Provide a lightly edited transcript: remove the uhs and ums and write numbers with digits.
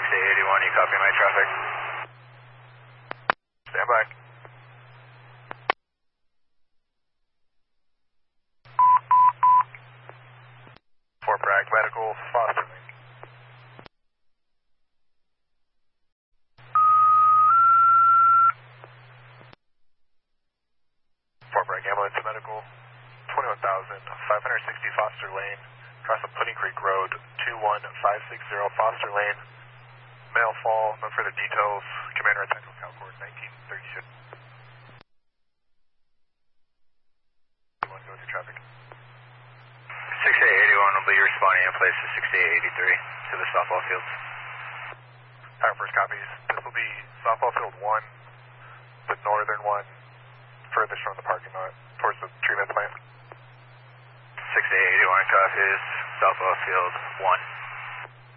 6881, you copy my traffic? Stand by. Fort Bragg Medical, Foster Lane. Fort Bragg Ambulance Medical, 21,560 Foster Lane, across the Pudding Creek Road, 21560 Foster Lane. Male fall, no further details. Commander at Tactical Calcord, 1936. You want to go with your traffic? 6881 will be responding in place to 6883 to the softball field. Our first copies. This will be softball field 1, the northern one, furthest from the parking lot, towards the treatment plant. 6881 copies, softball field 1.